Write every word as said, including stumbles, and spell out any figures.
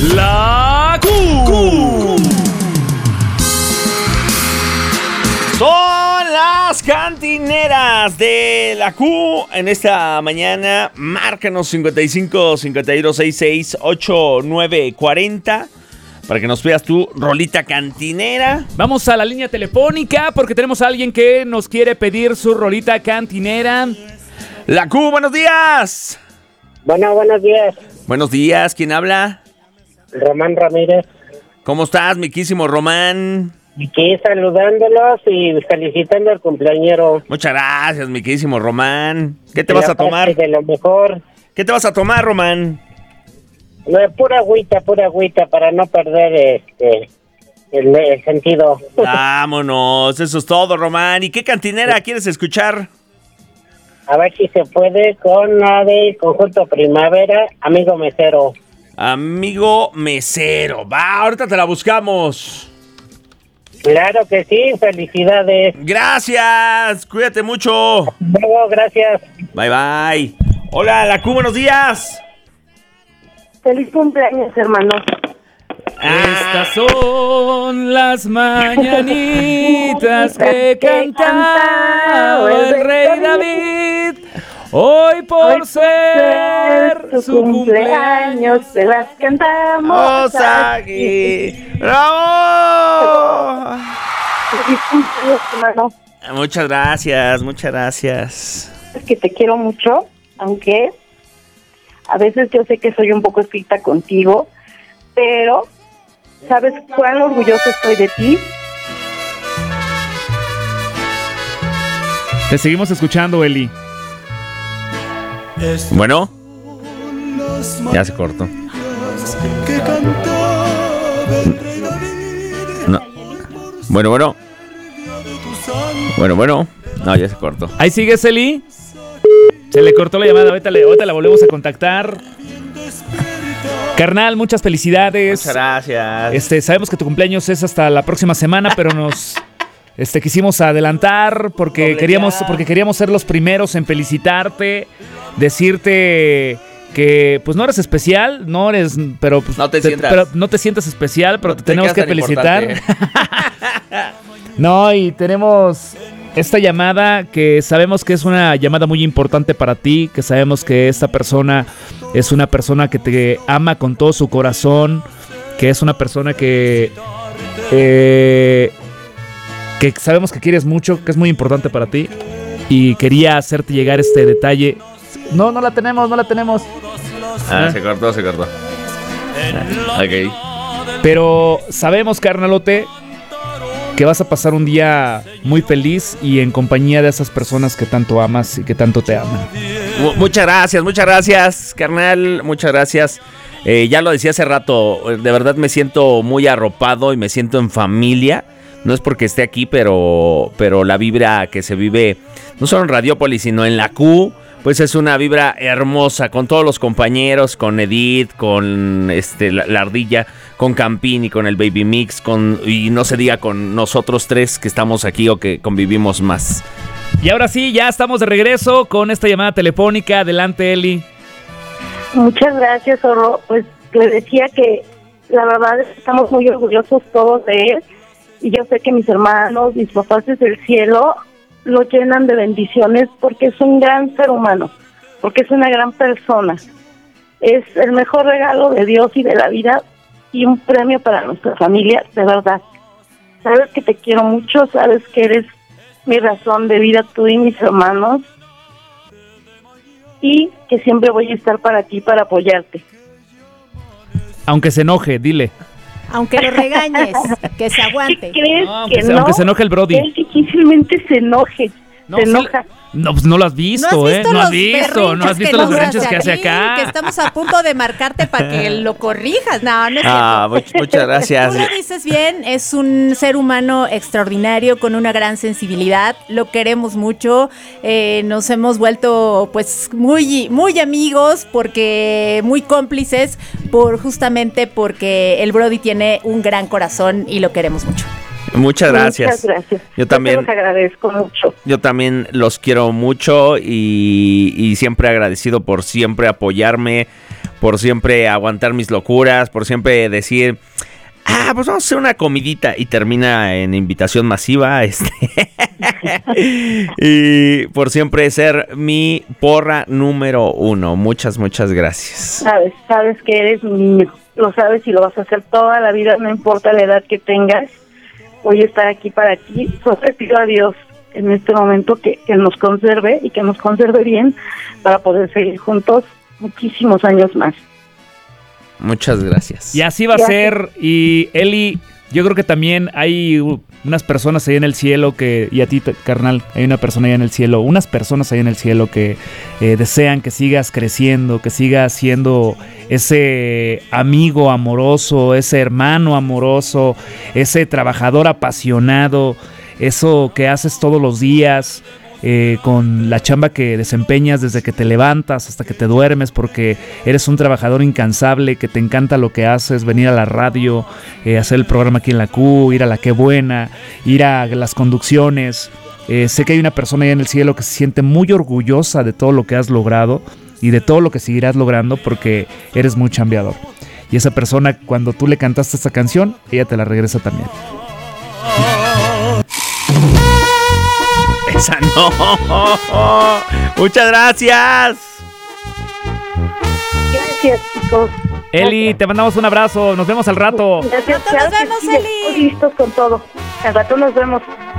La Q. Son las cantineras de la Q en esta mañana. Márcanos cincuenta y cinco, cincuenta y dos, sesenta y seis, ochenta y nueve, cuarenta para que nos pidas tu rolita cantinera. Vamos a la línea telefónica porque tenemos a alguien que nos quiere pedir su rolita cantinera. La Q, buenos días. Bueno, buenos días. Buenos días, ¿quién habla? Román Ramírez. ¿Cómo estás, miquísimo Román? Aquí saludándolos y felicitando al cumpleañero. Muchas gracias, miquísimo Román. ¿Qué te De vas la a tomar? parte De lo mejor. ¿Qué te vas a tomar, Román? No, pura agüita, pura agüita para no perder este el, el sentido. Vámonos, eso es todo, Román. ¿Y qué cantinera quieres escuchar? A ver si se puede con la de Conjunto Primavera, Amigo Mesero. Amigo Mesero. Va, ahorita te la buscamos. Claro que sí, felicidades. Gracias, cuídate mucho. Luego, gracias. Bye, bye. Hola, la Q, buenos días. Feliz cumpleaños, hermano. Estas son las mañanitas que cantaba el rey David. Hoy por Hoy ser su su cumpleaños se las cantamos Vamos aquí. ¡Bravo! Feliz cumpleaños, hermano. Muchas gracias, muchas gracias. Es que te quiero mucho, aunque a veces yo sé que soy un poco estricta contigo, pero ¿sabes cuán orgulloso estoy de ti? Te seguimos escuchando, Eli. Bueno, ya se cortó. No. Bueno, bueno. Bueno, bueno. No, ya se cortó. Ahí sigues, Eli. Se le cortó la llamada. Ahorita, le, ahorita la volvemos a contactar. Carnal, muchas felicidades. Muchas gracias. Este, sabemos que tu cumpleaños es hasta la próxima semana, pero nos este, quisimos adelantar porque Doble queríamos, ya. porque queríamos ser los primeros en felicitarte, decirte que pues no eres especial, no eres, pero pues, No te sientas. pero no te sientas especial, pero No te te tenemos que creas tan felicitar. importante. No, y tenemos esta llamada que sabemos que es una llamada muy importante para ti, que sabemos que esta persona es una persona que te ama con todo su corazón, que es una persona que eh, que sabemos que quieres mucho, que es muy importante para ti, y quería hacerte llegar este detalle. No, no la tenemos, no la tenemos. Ah, se cortó, se cortó. Ah, ok. Pero sabemos, carnalote, que vas a pasar un día muy feliz y en compañía de esas personas que tanto amas y que tanto te aman. M- muchas gracias, muchas gracias, carnal. Muchas gracias. Eh, ya lo decía hace rato, de verdad me siento muy arropado y me siento en familia. No es porque esté aquí, pero, pero la vibra que se vive, no solo en Radiópolis, sino en la Q, pues es una vibra hermosa, con todos los compañeros, con Edith, con este la, la Ardilla, con Campín y con el Baby Mix, con, y no se diga con nosotros tres que estamos aquí o que convivimos más. Y ahora sí, ya estamos de regreso con esta llamada telefónica. Adelante, Eli. Muchas gracias, Zorro. Pues le decía que la verdad estamos muy orgullosos todos de él, y yo sé que mis hermanos, mis papás desde el cielo lo llenan de bendiciones porque es un gran ser humano, porque es una gran persona. Es el mejor regalo de Dios y de la vida y un premio para nuestra familia, de verdad. Sabes que te quiero mucho, sabes que eres mi razón de vida, tú y mis hermanos, y que siempre voy a estar para ti, para apoyarte. Aunque se enoje, dile. Aunque lo regañes, que se aguante. ¿Qué crees? No, aunque que se- no, aunque se enoje el Brody. Él difícilmente se enoje, No, se sí- enoja. No, pues no lo has visto, ¿No has ¿eh? visto No has los visto, no has berrinches visto que los nos berrinches que hace aquí? acá. Que estamos a punto de marcarte para que lo corrijas. No, no es Ah, cierto. much- muchas gracias. Tú lo dices bien, es un ser humano extraordinario con una gran sensibilidad, lo queremos mucho, eh, nos hemos vuelto pues muy, muy amigos, porque muy cómplices, por justamente porque el Brody tiene un gran corazón y lo queremos mucho. Muchas gracias. Muchas gracias. Yo también. te los agradezco mucho. Yo también los quiero mucho y, y siempre agradecido por siempre apoyarme, por siempre aguantar mis locuras, por siempre decir, ah, pues vamos a hacer una comidita y termina en invitación masiva, este, y por siempre ser mi porra número uno. Muchas, muchas gracias. Sabes, sabes que eres mi niño, lo sabes y lo vas a hacer toda la vida, no importa la edad que tengas. Voy a estar aquí para ti. Solo te pido a Dios en este momento que, que nos conserve y que nos conserve bien para poder seguir juntos muchísimos años más. Muchas gracias. Y así va a ser. Y Eli, yo creo que también hay unas personas ahí en el cielo que, y a ti, carnal, hay una persona ahí en el cielo, unas personas ahí en el cielo que eh, desean que sigas creciendo, que sigas siendo ese amigo amoroso, ese hermano amoroso, ese trabajador apasionado, eso que haces todos los días. Eh, con la chamba que desempeñas desde que te levantas hasta que te duermes, porque eres un trabajador incansable, que te encanta lo que haces, venir a la radio, eh, hacer el programa aquí en la Q, ir a la Qué Buena, ir a las conducciones. Eh, sé que hay una persona ahí en el cielo que se siente muy orgullosa de todo lo que has logrado y de todo lo que seguirás logrando, porque eres muy chambeador. Y esa persona, cuando tú le cantaste esta canción, ella te la regresa también. Esa no. Muchas gracias. Gracias, chicos. Eli, Gracias. te mandamos un abrazo. Nos vemos al rato. Gracias. Al rato nos vemos, sí, Eli. Listos con todo. Al rato nos vemos.